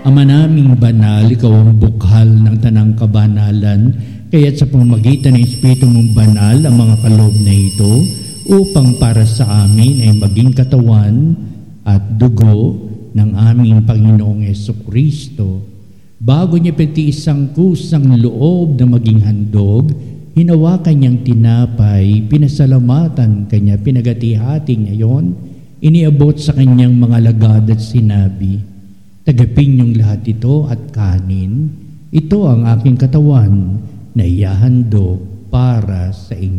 Ama naming banal, ikaw ang bukhal ng tanang kabanalan, kaya't sa pamamagitan ng Espiritu mong banal ang mga kaloob na ito, upang para sa amin ay maging katawan at dugo ng aming Panginoong Jesucristo. Bago niya pinatiis ang kusang loob na maging handog, hinawakan niyang tinapay, pinasalamatan kanya, pinagati-hati ngayon, iniabot sa kanyang mga alagad at sinabi, "Tagapin niyong lahat ito at kanin. Ito ang aking katawan na ihahandog para sa inyo."